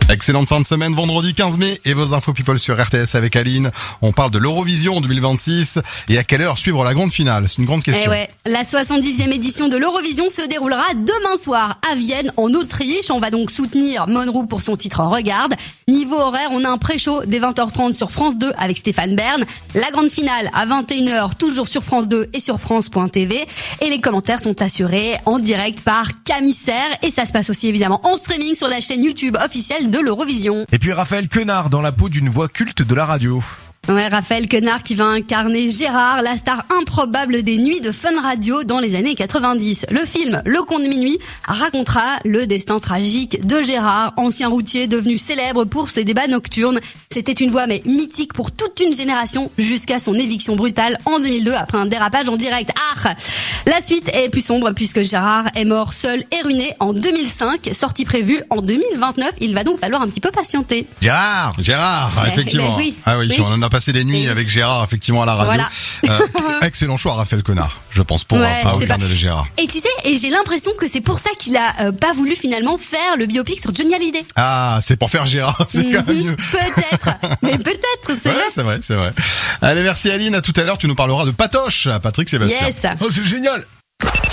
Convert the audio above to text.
Excellente fin de semaine, vendredi 15 mai, et vos infos people sur RTS avec Aline. On parle de l'Eurovision 2026 et à quelle heure suivre la grande finale. C'est une grande question. La 70e édition de l'Eurovision se déroulera demain soir à Vienne, en Autriche. On va donc soutenir Monroe pour son titre Regarde. Niveau horaire, on a un pré-show dès 20h30 sur France 2 avec Stéphane Bern. La grande finale à 21h, toujours sur France 2 et sur France.tv. Et les commentaires sont assurés en direct par Camille Serre. Et ça se passe aussi évidemment en streaming sur la chaîne YouTube officielle de l'Eurovision. Et puis Raphaël Quenard dans la peau d'une voix culte de la radio. Ouais, Raphaël Quenard qui va incarner Gérard, la star improbable des nuits de Fun Radio dans les années 90. Le film Le Conte de Minuit racontera le destin tragique de Gérard, ancien routier devenu célèbre pour ses débats nocturnes. C'était une voix mais mythique pour toute une génération jusqu'à son éviction brutale en 2002 après un dérapage en direct. La suite est plus sombre puisque Gérard est mort seul et ruiné en 2005, sortie prévue en 2029. Il va donc falloir un petit peu patienter. Gérard, effectivement. Oui. Ah oui, on en a passé des nuits avec Gérard, effectivement, à la radio. Voilà. Excellent choix, Raphaël Quenard, je pense, pour incarner Gérard. Et tu sais, et j'ai l'impression que c'est pour ça qu'il a pas voulu finalement faire le biopic sur Johnny Hallyday. Ah, c'est pour faire Gérard, c'est quand même mieux. Peut-être, mais peut-être, c'est vrai. C'est vrai. Allez, merci Aline, à tout à l'heure, tu nous parleras de Patoche, Patrick Sébastien. Yes. Oh, c'est génial.